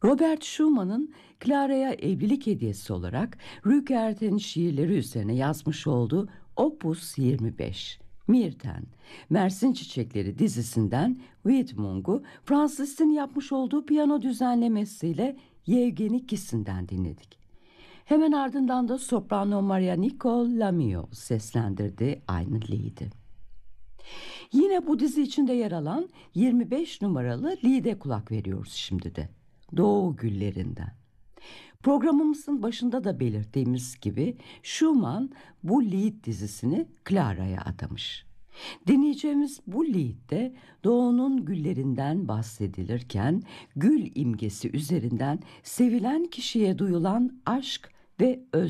Robert Schumann'ın Clara'ya evlilik hediyesi olarak Rügert'in şiirleri üzerine yazmış olduğu Opus 25, Mirten, Mersin Çiçekleri dizisinden Wiedmung'u Franz Liszt'in yapmış olduğu piyano düzenlemesiyle Yevgeni Kissin'den dinledik. Hemen ardından da soprano Maria Nicole Lamio seslendirdi aynı lied'i. Yine bu dizi içinde yer alan 25 numaralı lied'e kulak veriyoruz şimdi de. Doğu Güllerinden. Programımızın başında da belirttiğimiz gibi Schumann bu lied dizisini Clara'ya adamış. Dinleyeceğimiz bu lied'de doğunun güllerinden bahsedilirken gül imgesi üzerinden sevilen kişiye duyulan aşk ve